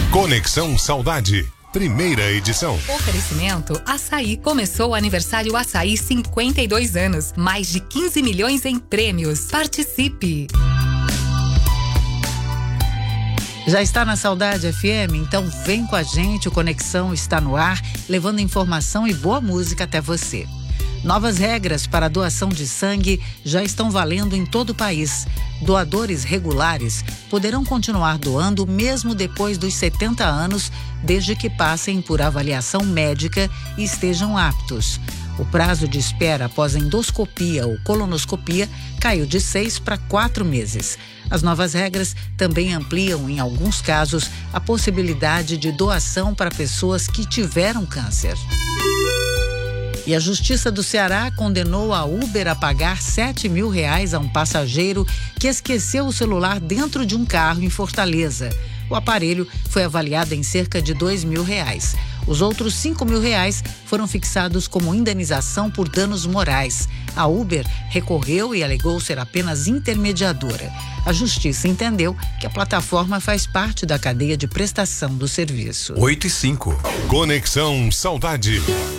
Conexão Saudade, primeira edição. Oferecimento Açaí. Começou o aniversário Açaí 52 anos. Mais de 15 milhões em prêmios. Participe! Já está na Saudade FM? Então vem com a gente, o Conexão está no ar, levando informação e boa música até você. Novas regras para a doação de sangue já estão valendo em todo o país. Doadores regulares poderão continuar doando mesmo depois dos 70 anos, desde que passem por avaliação médica e estejam aptos. O prazo de espera após endoscopia ou colonoscopia caiu de 6 para 4 meses. As novas regras também ampliam, em alguns casos, a possibilidade de doação para pessoas que tiveram câncer. E a Justiça do Ceará condenou a Uber a pagar R$7 mil a um passageiro que esqueceu o celular dentro de um carro em Fortaleza. O aparelho foi avaliado em cerca de R$2 mil. Os outros R$5 mil foram fixados como indenização por danos morais. A Uber recorreu e alegou ser apenas intermediadora. A Justiça entendeu que a plataforma faz parte da cadeia de prestação do serviço. 8 e 5. Conexão Saudade.